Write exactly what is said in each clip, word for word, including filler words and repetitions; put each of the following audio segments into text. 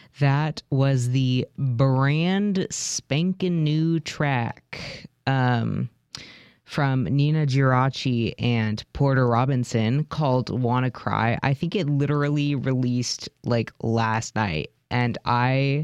That was the brand spanking new track um, from Nina Giraci and Porter Robinson called Wanna Cry. I think it literally released like last night, and I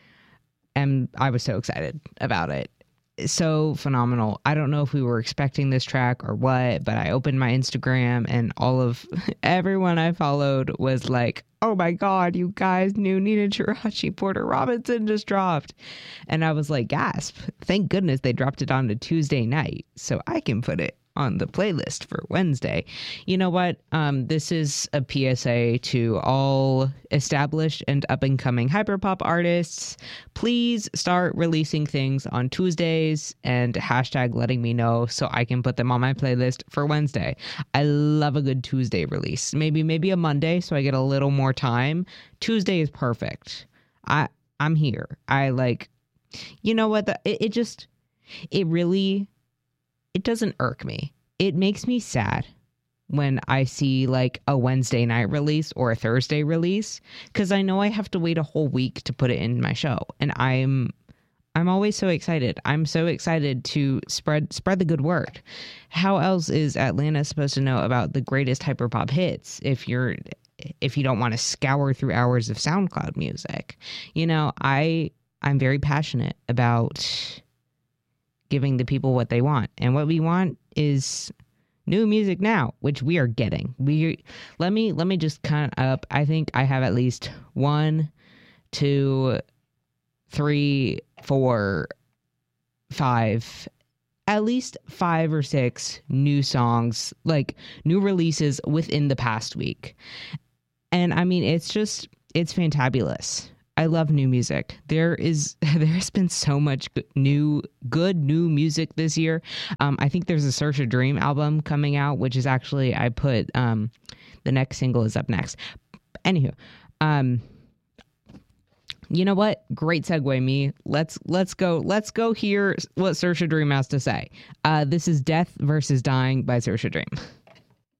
am I was so excited about it. So phenomenal. I don't know if we were expecting this track or what, but I opened my Instagram and all of everyone I followed was like, oh my God, you guys, new Nina Giraci, Porter Robinson just dropped. And I was like, gasp. Thank goodness they dropped it on a Tuesday night so I can put it on the playlist for Wednesday. You know what? Um, this is a P S A to all established and up-and-coming hyperpop artists. Please start releasing things on Tuesdays and hashtag letting me know so I can put them on my playlist for Wednesday. I love a good Tuesday release. Maybe maybe a Monday so I get a little more time. Tuesday is perfect. I I'm here. I like, you know what? The, it, it just, it really, it doesn't irk me. It makes me sad when I see like a Wednesday night release or a Thursday release, because I know I have to wait a whole week to put it in my show. And I'm I'm always so excited. I'm so excited to spread spread the good word. How else is Atlanta supposed to know about the greatest hyperpop hits if you're if you don't want to scour through hours of SoundCloud music? You know, I I'm very passionate about giving the people what they want, and what we want is new music now, which we are getting. We let me let me just count up. I think I have at least one, two, three, four, five, at least five or six new songs, like new releases within the past week. And I mean, it's just it's fantabulous. I love new music. There is, there's been so much new, good new music this year. Um, I think there's a Search a Dream album coming out, which is actually, I put, um, the next single is up next. Anywho, um, you know what? Great segue, me. Let's, let's go, let's go hear what Search a Dream has to say. Uh, this is Death versus Dying by Search a Dream.